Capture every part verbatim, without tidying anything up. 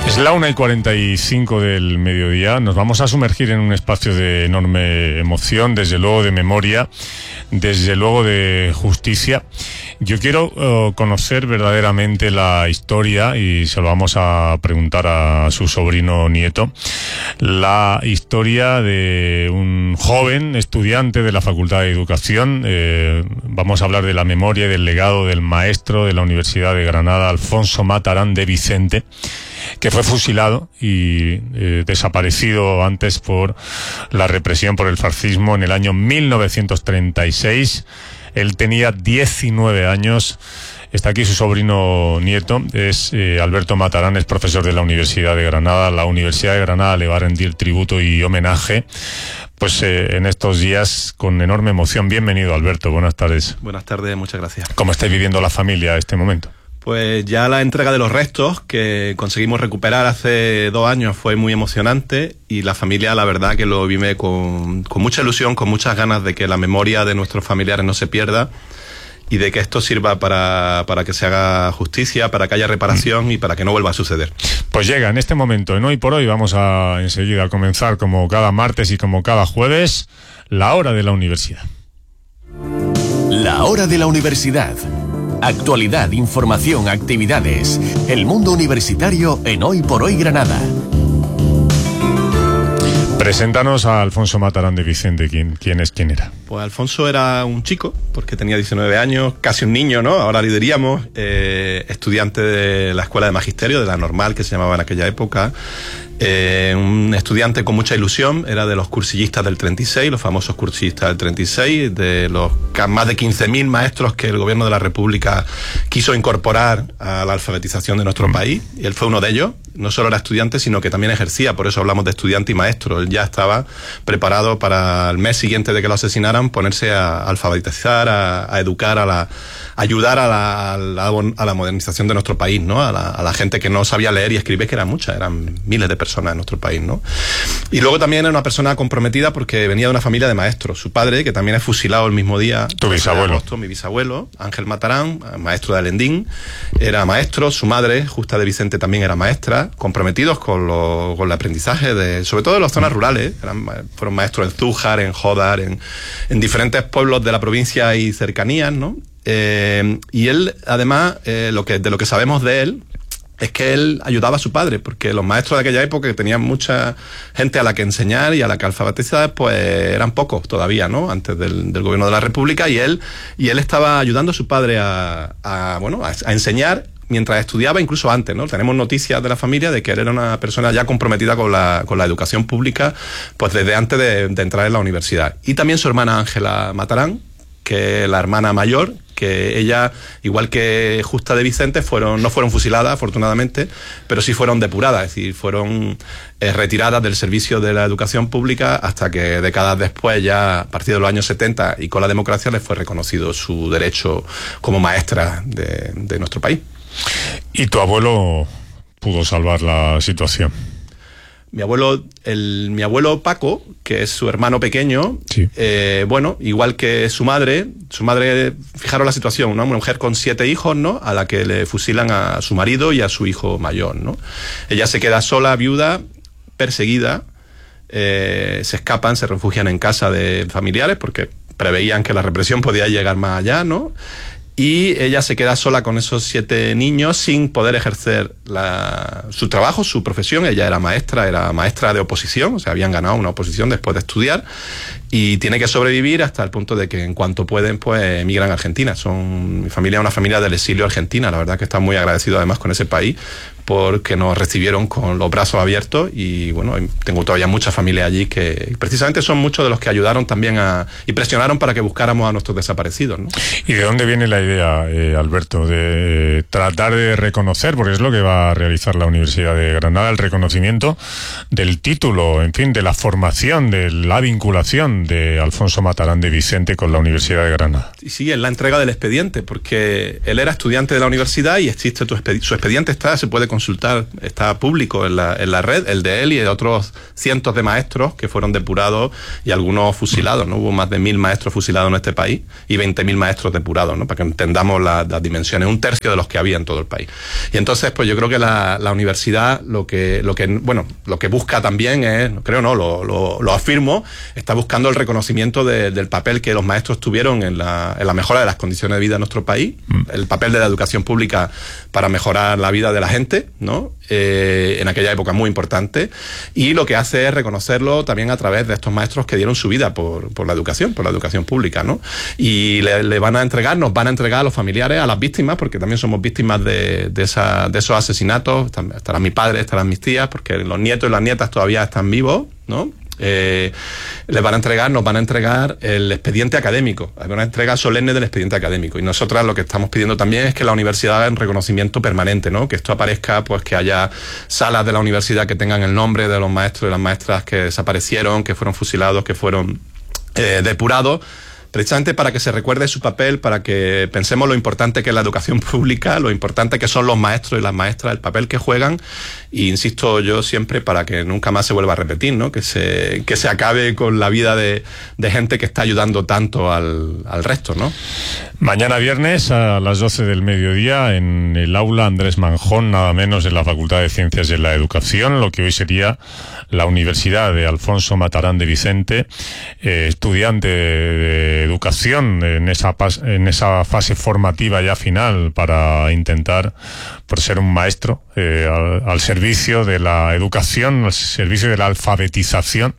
Es la una y cuarenta y cinco del mediodía. Nos vamos a sumergir en un espacio de enorme emoción, desde luego de memoria, desde luego de justicia. Yo quiero uh, conocer verdaderamente la historia, y se lo vamos a preguntar a su sobrino nieto, la historia de un joven estudiante de la Facultad de Educación. Eh, vamos a hablar de la memoria y del legado del maestro de la Universidad de Granada, Alfonso Matarán de Vicente, que fue fusilado y eh, desaparecido antes por la represión, por el fascismo, en el año mil novecientos treinta y seis. Él tenía diecinueve años. Está aquí su sobrino nieto, es eh, Alberto Matarán, es profesor de la Universidad de Granada. La Universidad de Granada le va a rendir tributo y homenaje, pues eh, en estos días, con enorme emoción. Bienvenido, Alberto, buenas tardes. Buenas tardes, muchas gracias. ¿Cómo estáis viviendo la familia este momento? Pues ya la entrega de los restos que conseguimos recuperar hace dos años fue muy emocionante, y la familia, la verdad, que lo vive con, con mucha ilusión, con muchas ganas de que la memoria de nuestros familiares no se pierda y de que esto sirva para, para que se haga justicia, para que haya reparación y para que no vuelva a suceder. Pues llega en este momento, en Hoy por Hoy, vamos a enseguida a comenzar, como cada martes y como cada jueves, la hora de la universidad. La hora de la universidad. Actualidad, información, actividades. El mundo universitario en Hoy por Hoy Granada. Preséntanos a Alfonso Matarán de Vicente. ¿Quién, quién es, quién era? Pues Alfonso era un chico, porque tenía diecinueve años, casi un niño, ¿no? Ahora le diríamos, eh, estudiante de la Escuela de Magisterio, de la Normal, que se llamaba en aquella época. Eh, un estudiante con mucha ilusión, era de los cursillistas del treinta y seis, los famosos cursillistas del treinta y seis, de los más de quince mil maestros que el gobierno de la República quiso incorporar a la alfabetización de nuestro país, y él fue uno de ellos. No solo era estudiante, sino que también ejercía, por eso hablamos de estudiante y maestro. Él ya estaba preparado para el mes siguiente de que lo asesinaran ponerse a alfabetizar, a, a educar, a la, a ayudar a la, a, la, a la modernización de nuestro país, ¿no? A la, a la gente que no sabía leer y escribir, que eran muchas, eran miles de personas en nuestro país, ¿no? Y luego también era una persona comprometida porque venía de una familia de maestros. Su padre, que también es fusilado el mismo día. Tu bisabuelo. Agosto, mi bisabuelo, Ángel Matarán, maestro de Alendín, era maestro. Su madre, Justa de Vicente, también era maestra, comprometidos con, lo, con el aprendizaje, de, sobre todo en las zonas rurales. Eran, fueron maestros en Zújar, en Jódar, en, en diferentes pueblos de la provincia y cercanías, ¿no? Eh, y él, además, eh, lo que, de lo que sabemos de él, es que él ayudaba a su padre, porque los maestros de aquella época, que tenían mucha gente a la que enseñar y a la que alfabetizar, pues eran pocos todavía, ¿no? Antes del, del gobierno de la República, y él, y él estaba ayudando a su padre a, a bueno, a, a enseñar mientras estudiaba, incluso antes, ¿no? Tenemos noticias de la familia de que él era una persona ya comprometida con la, con la educación pública, pues desde antes de, de entrar en la universidad. Y también su hermana Ángela Matarán, que es la hermana mayor, que ella, igual que Justa de Vicente, fueron, no fueron fusiladas, afortunadamente, pero sí fueron depuradas, es decir, fueron eh, retiradas del servicio de la educación pública hasta que décadas después, ya a partir de los años setenta y con la democracia, les fue reconocido su derecho como maestra de, de nuestro país. ¿Y tu abuelo pudo salvar la situación? Mi abuelo, el, mi abuelo Paco, que es su hermano pequeño, sí. eh, bueno, igual que su madre, su madre, fijaros la situación, ¿no? Una mujer con siete hijos, ¿no? A la que le fusilan a su marido y a su hijo mayor, ¿no? Ella se queda sola, viuda, perseguida, eh, se escapan, se refugian en casa de familiares porque preveían que la represión podía llegar más allá, ¿no? Y ella se queda sola con esos siete niños sin poder ejercer la, su trabajo, su profesión. Ella era maestra, era maestra de oposición, o sea, habían ganado una oposición después de estudiar, y tiene que sobrevivir hasta el punto de que en cuanto pueden, pues emigran a Argentina. Son, mi familia es una familia del exilio argentina, la verdad que están muy agradecidos además con ese país, porque nos recibieron con los brazos abiertos, y bueno, tengo todavía mucha familia allí que precisamente son muchos de los que ayudaron también a, y presionaron para que buscáramos a nuestros desaparecidos, ¿no? ¿Y de dónde viene la idea, eh, Alberto, de eh, tratar de reconocer, porque es lo que va a realizar la Universidad de Granada, el reconocimiento del título, en fin, de la formación, de la vinculación relación de Alfonso Matarán de Vicente con la Universidad de Granada? Sí, sí, es la entrega del expediente, porque él era estudiante de la universidad y existe tu expedi- su expediente está, se puede consultar, está público en la, en la red, el de él y de otros cientos de maestros que fueron depurados y algunos fusilados, ¿no? Hubo más de mil maestros fusilados en este país y veinte mil maestros depurados, ¿no? Para que entendamos la, las dimensiones, un tercio de los que había en todo el país. Y entonces, pues yo creo que la, la universidad lo que, lo que, bueno, lo que busca también es, creo no, lo, lo, lo afirmo, está buscando el reconocimiento de, del papel que los maestros tuvieron en la, en la mejora de las condiciones de vida de nuestro país, mm. el papel de la educación pública para mejorar la vida de la gente, ¿no? Eh, en aquella época muy importante, y lo que hace es reconocerlo también a través de estos maestros que dieron su vida por, por la educación, por la educación pública, ¿no? Y le, le van a entregar, nos van a entregar a los familiares, a las víctimas, porque también somos víctimas de, de, esa, de esos asesinatos. Estarán mi padre, estarán mis tías, porque los nietos y las nietas todavía están vivos, ¿no? Eh, les van a entregar, nos van a entregar el expediente académico, una entrega solemne del expediente académico, y nosotras lo que estamos pidiendo también es que la universidad haga un reconocimiento permanente, ¿no? Que esto aparezca, pues que haya salas de la universidad que tengan el nombre de los maestros y las maestras que desaparecieron, que fueron fusilados, que fueron eh, depurados, precisamente para que se recuerde su papel, para que pensemos lo importante que es la educación pública, lo importante que son los maestros y las maestras, el papel que juegan, y insisto yo siempre para que nunca más se vuelva a repetir, ¿no? Que se, que se acabe con la vida de, de gente que está ayudando tanto al, al resto, ¿no? Mañana viernes a las doce del mediodía en el aula Andrés Manjón, nada menos, de la Facultad de Ciencias de la Educación, lo que hoy sería la Universidad de Alfonso Matarán de Vicente, eh, estudiante de educación en esa, en esa fase formativa ya final para intentar por ser un maestro eh, al, al servicio de la educación, al servicio de la alfabetización,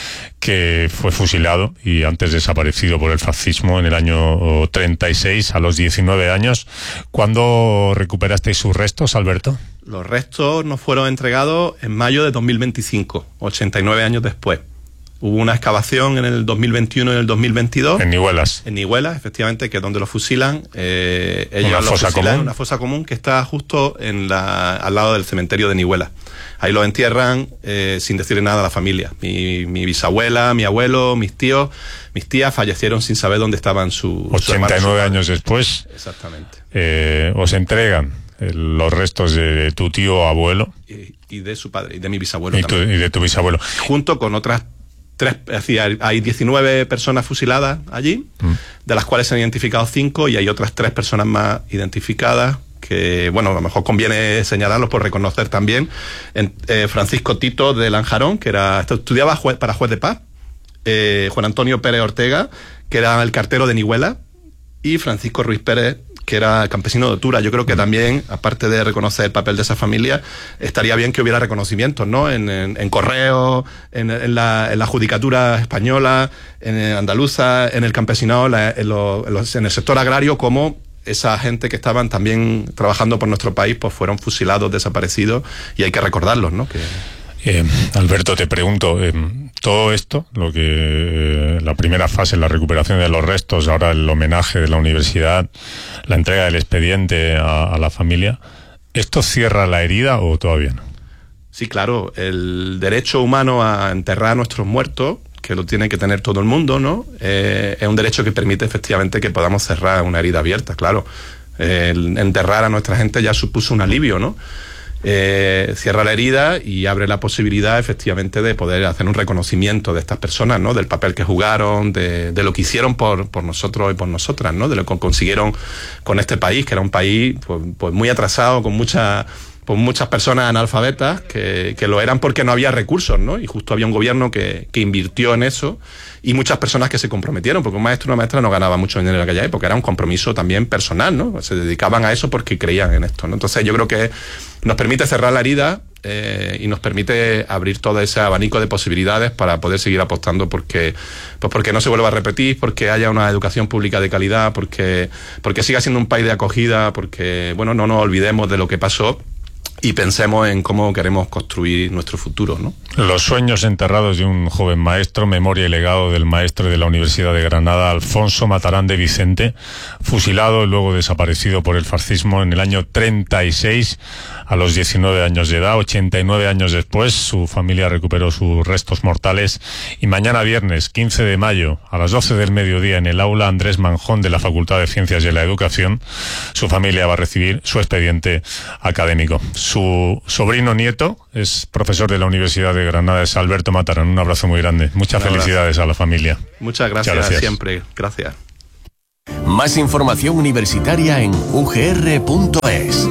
que fue fusilado y antes desaparecido por el fascismo en el año treinta y seis, a los diecinueve años. ¿Cuándo recuperasteis sus restos, Alberto? Los restos nos fueron entregados en mayo de dos mil veinticinco, ochenta y nueve años después. Hubo una excavación en el dos mil veintiuno y en el dos mil veintidós. En Nihuelas. En Nihuelas, efectivamente, que es donde los fusilan. Eh, ellos una los fosa fusilan, común. Una fosa común que está justo en la, al lado del cementerio de Nihuelas. Ahí los entierran eh, sin decirle nada a la familia. Mi, mi bisabuela, mi abuelo, mis tíos, mis tías fallecieron sin saber dónde estaban sus ochenta y nueve años después. Exactamente. Eh, os entregan el, los restos de, de tu tío abuelo. Y, y de su padre, y de mi bisabuelo y tu, también. y de tu bisabuelo. Junto con otras tres, es decir, hay diecinueve personas fusiladas allí, mm. de las cuales se han identificado cinco, y hay otras tres personas más identificadas, que, bueno, a lo mejor conviene señalarlos por reconocer también. En, eh, Francisco Tito de Lanjarón, que era estudiaba juez, para juez de paz, eh, Juan Antonio Pérez Ortega, que era el cartero de Nihuela, y Francisco Ruiz Pérez, que era campesino de Otura. Yo creo que también, aparte de reconocer el papel de esa familia, estaría bien que hubiera reconocimientos, ¿no? En, en, en correo, en, en, la, en la judicatura española, en andaluza, en el campesinado, la, en, lo, en, los, en el sector agrario, como esa gente que estaban también trabajando por nuestro país, pues fueron fusilados, desaparecidos, y hay que recordarlos, ¿no? Que... Eh, Alberto, te pregunto, eh, todo esto, lo que eh, la primera fase, la recuperación de los restos, ahora el homenaje de la universidad, la entrega del expediente a, a la familia, ¿esto cierra la herida o todavía no? Sí, claro, el derecho humano a enterrar a nuestros muertos, que lo tiene que tener todo el mundo, ¿no? Eh, es un derecho que permite efectivamente que podamos cerrar una herida abierta, claro. Eh, el enterrar a nuestra gente ya supuso un alivio, ¿no? Eh, cierra la herida y abre la posibilidad efectivamente de poder hacer un reconocimiento de estas personas, ¿no? Del papel que jugaron, de, de lo que hicieron por, por nosotros y por nosotras, ¿no? De lo que consiguieron con este país, que era un país pues, pues muy atrasado, con mucha... pues muchas personas analfabetas que, que lo eran porque no había recursos, ¿no? Y justo había un gobierno que, que invirtió en eso, y muchas personas que se comprometieron, porque un maestro o una maestra no ganaba mucho dinero en aquella época, era un compromiso también personal, ¿no? Se dedicaban a eso porque creían en esto, ¿no? Entonces yo creo que nos permite cerrar la herida eh, y nos permite abrir todo ese abanico de posibilidades para poder seguir apostando porque, pues porque no se vuelva a repetir, porque haya una educación pública de calidad, porque, porque siga siendo un país de acogida, porque, bueno, no nos olvidemos de lo que pasó y pensemos en cómo queremos construir nuestro futuro, ¿no? Los sueños enterrados de un joven maestro, memoria y legado del maestro de la Universidad de Granada, Alfonso Matarán de Vicente, fusilado y luego desaparecido por el fascismo en el año treinta y seis, a los diecinueve años de edad. ochenta y nueve años después, su familia recuperó sus restos mortales y mañana viernes, quince de mayo, a las doce del mediodía, en el aula Andrés Manjón de la Facultad de Ciencias de la Educación, su familia va a recibir su expediente académico. Su sobrino nieto es profesor de la Universidad de Granada, es Alberto Matarán. Un abrazo muy grande. Muchas Un felicidades abrazo. a la familia. Muchas gracias, Muchas gracias siempre. Gracias. Más información universitaria en u g r punto es.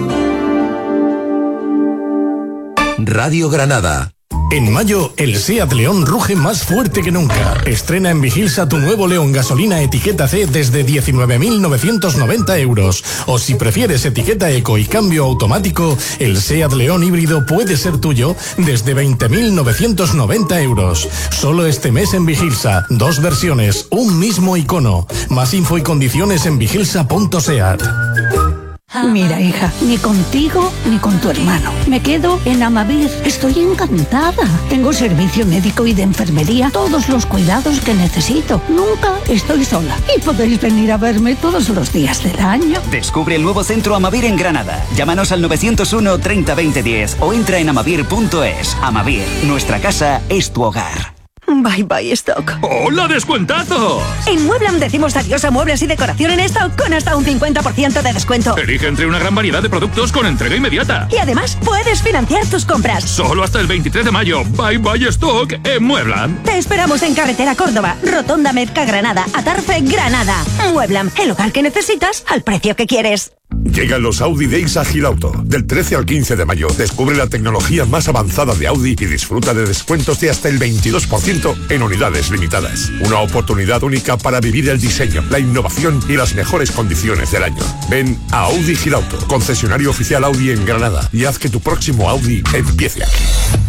Radio Granada. En mayo, el SEAT León ruge más fuerte que nunca. Estrena en Vigilsa tu nuevo León gasolina etiqueta C desde diecinueve mil novecientos noventa euros. O si prefieres etiqueta eco y cambio automático, el SEAT León híbrido puede ser tuyo desde veinte mil novecientos noventa euros. Solo este mes en Vigilsa. Dos versiones, un mismo icono. Más info y condiciones en vigilsa punto seat. Mira, hija, ni contigo ni con tu hermano. Me quedo en Amavir. Estoy encantada. Tengo servicio médico y de enfermería, todos los cuidados que necesito. Nunca estoy sola. Y podéis venir a verme todos los días del año. Descubre el nuevo centro Amavir en Granada. Llámanos al nueve cero uno, treinta, veinte, diez o entra en amavir punto es. Amavir, nuestra casa es tu hogar. Bye bye stock. ¡Hola, descuentazo! En Mueblam decimos adiós a muebles y decoración en stock con hasta un cincuenta por ciento de descuento. Elige entre una gran variedad de productos con entrega inmediata. Y además puedes financiar tus compras. Solo hasta el veintitrés de mayo. Bye bye stock en Mueblam. Te esperamos en Carretera Córdoba, Rotonda Merca Granada, Atarfe Granada. Mueblam, el hogar que necesitas al precio que quieres. Llegan los Audi Days a Gilauto. Del trece al quince de mayo, descubre la tecnología más avanzada de Audi y disfruta de descuentos de hasta el veintidós por ciento en unidades limitadas. Una oportunidad única para vivir el diseño, la innovación y las mejores condiciones del año. Ven a Audi Gilauto, concesionario oficial Audi en Granada, y haz que tu próximo Audi empiece aquí.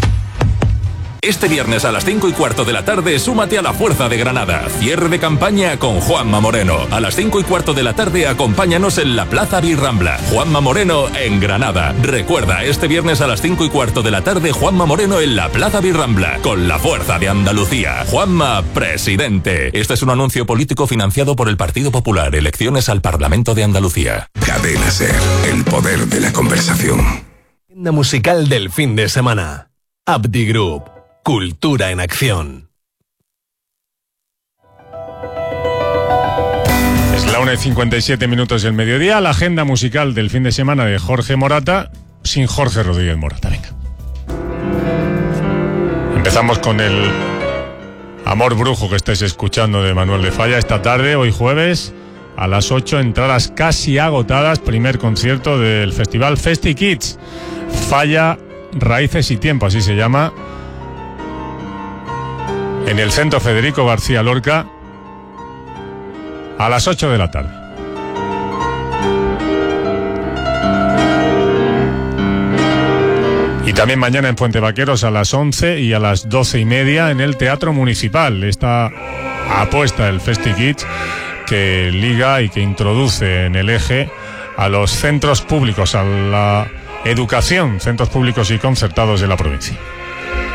Este viernes a las cinco y cuarto de la tarde, súmate a la Fuerza de Granada. Cierre de campaña con Juanma Moreno. A las cinco y cuarto de la tarde, acompáñanos en la Plaza Birrambla. Juanma Moreno en Granada. Recuerda, este viernes a las cinco y cuarto de la tarde, Juanma Moreno en la Plaza Birrambla, con la Fuerza de Andalucía. Juanma, presidente. Este es un anuncio político financiado por el Partido Popular. Elecciones al Parlamento de Andalucía. Cadena Ser, el poder de la conversación. Agenda musical del fin de semana. Abdi Group. Cultura en acción. Es la una y cincuenta y siete minutos del mediodía. La agenda musical del fin de semana de Jorge Morata, sin Jorge Rodríguez Morata. Venga. Empezamos con el Amor Brujo que estáis escuchando de Manuel de Falla esta tarde, hoy jueves, a las ocho, entradas casi agotadas. Primer concierto del festival Festi Kids. Falla, Raíces y Tiempo, así se llama. En el Centro Federico García Lorca, a las ocho de la tarde. Y también mañana en Puente Vaqueros a las once y a las doce y media en el Teatro Municipal. Esta apuesta del Festi Kids que liga y que introduce en el eje a los centros públicos, a la educación, centros públicos y concertados de la provincia.